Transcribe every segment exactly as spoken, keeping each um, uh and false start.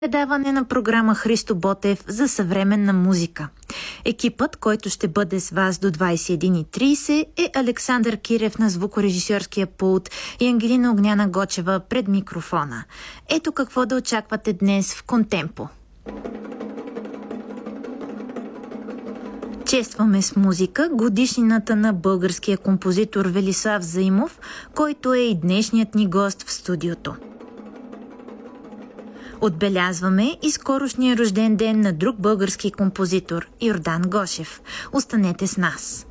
Предаване на програма Христо Ботев за съвременна музика. Екипът, който ще бъде с вас до двадесет и една и тридесет, е Александър Кирев на звукорежисьорския пулт и Ангелина Огняна Гочева пред микрофона. Ето какво да очаквате днес в Контемпо. Честваме с музика годишнината на българския композитор Велислав Заимов, който е и днешният ни гост в студиото. Отбелязваме и скорошния рожден ден на друг български композитор – Йордан Гошев. Останете с нас!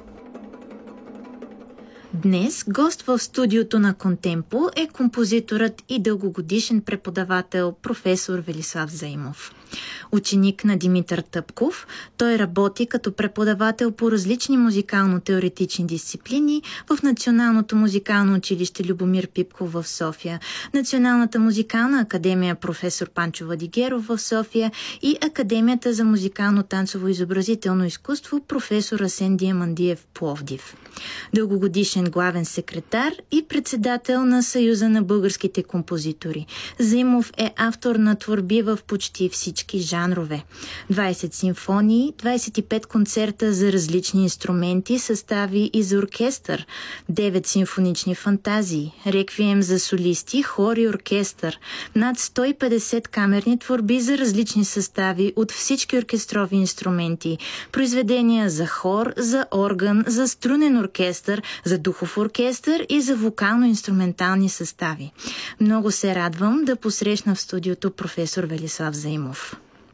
Днес гост в студиото на Контемпо е композиторът и дългогодишен преподавател професор Велислав Заимов. Ученик на Димитър Тъпков, той работи като преподавател по различни музикално-теоретични дисциплини в Националното музикално училище Любомир Пипков в София, Националната музикална академия професор Панчо Владигеров в София и Академията за музикално-танцово изобразително изкуство професор Асен Диамандиев в Пловдив. Дългогодишен главен секретар и председател на Съюза на българските композитори. Заимов е автор на творби в почти всички жанрове. двадесет симфонии, двадесет и пет концерта за различни инструменти, състави и за оркестър, девет симфонични фантазии, реквием за солисти, хор и оркестър, над сто и петдесет камерни творби за различни състави от всички оркестрови инструменти, произведения за хор, за орган, за струнен оркестър, за духов оркестър и за вокално-инструментални състави. Много се радвам да посрещна в студиото професор Велислав Заимов.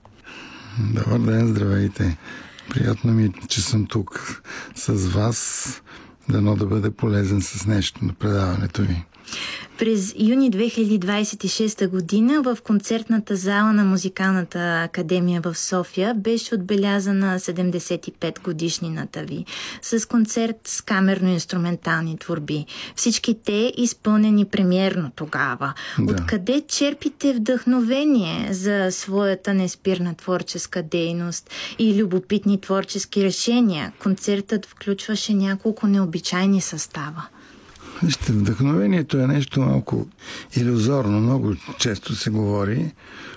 Добър ден, здравейте! Приятно ми, че съм тук с вас. Дано да бъде полезен с нещо на предаването ви. През юни две хиляди двадесет и шеста година в концертната зала на Музикалната академия в София беше отбелязана седемдесет и пет годишнината ви с концерт с камерно-инструментални творби. Всички те изпълнени премиерно тогава. Да. Откъде черпите вдъхновение за своята неспирна творческа дейност и любопитни творчески решения? Концертът включваше няколко необичайни състава. Вижте, вдъхновението е нещо малко илюзорно. Много често се говори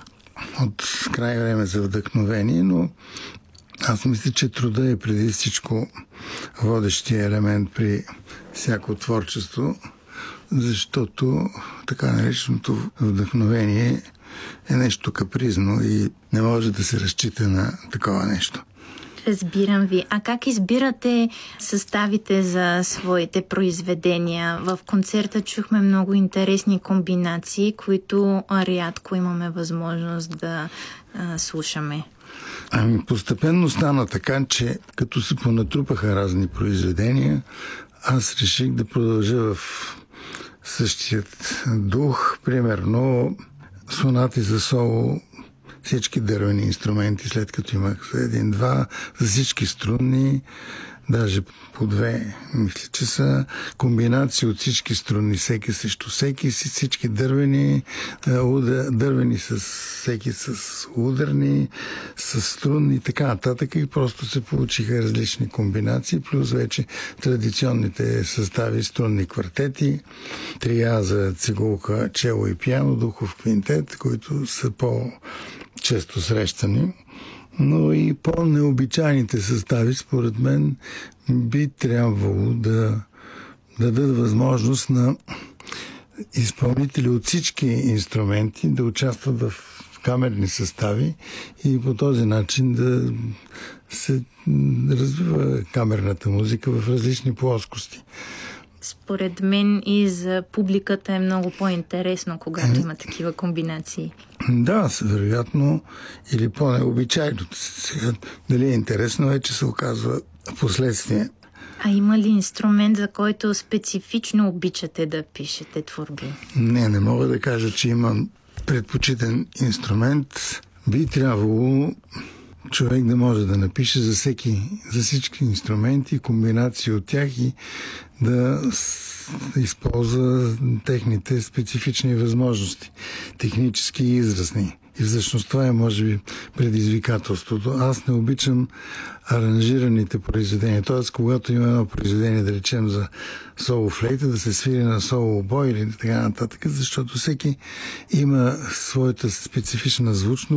от край време за вдъхновение, но аз мисля, че труда е преди всичко водещия елемент при всяко творчество, защото така нареченото вдъхновение е нещо капризно и не може да се разчита на такова нещо. Разбирам ви. А как избирате съставите за своите произведения? В концерта чухме много интересни комбинации, които рядко имаме възможност да а, слушаме. Ами постепенно стана така, че като се понатрупаха разни произведения, аз реших да продължа в същият дух. Примерно сонати за соло, всички дървени инструменти, след като имах един-два, за всички струнни, даже по две, мисля, че са комбинации от всички струнни, всеки срещу всеки, всички дървени, дървени с всеки с ударни, с струнни и така нататък, и просто се получиха различни комбинации, плюс вече традиционните състави, струнни квартети, трия за цигулка, чело и пиано, духов квинтет, които са по често срещани, но и по-необичайните състави, според мен, би трябвало да дадат възможност на изпълнители от всички инструменти да участват в камерни състави и по този начин да се развива камерната музика в различни плоскости. Според мен и за публиката е много по-интересно, когато има такива комбинации. Да, вероятно, или по-необичайно. Дали е интересно, вече се оказва впоследствие. А има ли инструмент, за който специфично обичате да пишете творби? Не, не мога да кажа, че имам предпочитан инструмент. Би трябвало човек да може да напише за всеки, за всички инструменти, комбинации от тях и да използва техните специфични възможности, технически и изразни. И всъщност това е, може би, предизвикателството. Аз не обичам аранжираните произведения. Тоест, когато има едно произведение, да речем за соло флейта, да се свири на соло обой или така нататък, защото всеки има своята специфична звучност